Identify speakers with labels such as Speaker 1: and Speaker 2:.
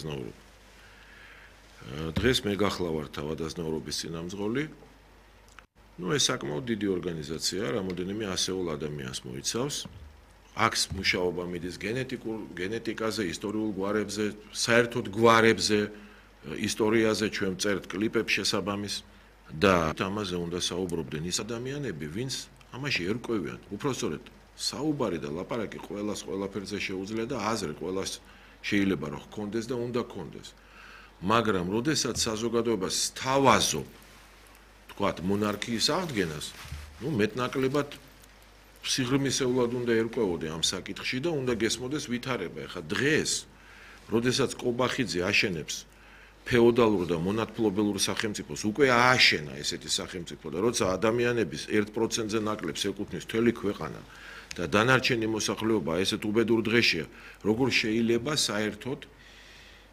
Speaker 1: თავადაზნაურობა. დღეს მე გახლავართ თავადაზნაურობის წინამძღოლი. ეს საკმაოდ დიდი ორგანიზაცია, რამოდენიმე ასეულ ადამიანს მოიცავს. აქვს მუშაობა მიდის გენეტიკაზე, ისტორიულ გვარებზე, საერთოდ გვარებზე, ისტორიაზე ჩვენ წერთ კლიპებს შესაბამის და ამაზე უნდა საუბრობდნენ ის ადამიანები, ვინც ამაში ერკვევიან. უпростоრედ საუბარი და ლაპარაკი ყველას ყველაფერზე შეუძლია და აზრი ყველას შეიძლება რომ ჰქონდეს და უნდა ჰქონდეს. მაგრამ როდესაც საზოგადოებას სთავაზობ თქვათ მონარქიის აღდგენას, მეტნაკლებად სიღრმისეულად უნდა ერკვეოდე ამ საკითხში და უნდა გესმოდეს ვითარება. ეხლა დღეს, როდესაც კობახიძე აშენებს ფეოდალურ და მონათმფლობელურ სახელმწიფოს, უკვე ააშენა ესეთი სახელმწიფო და როცა ადამიანების 1%-ზე ნაკლებს ეკუთვნის მთელი ქვეყანა და დანარჩენი მოსახლეობა ესეთ უბედურ დღეშია, როგორ შეიძლება საერთოდ